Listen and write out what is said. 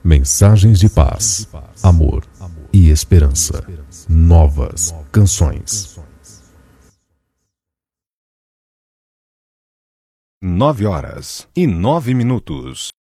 Mensagens de paz, amor e esperança. Novas canções. 9h09.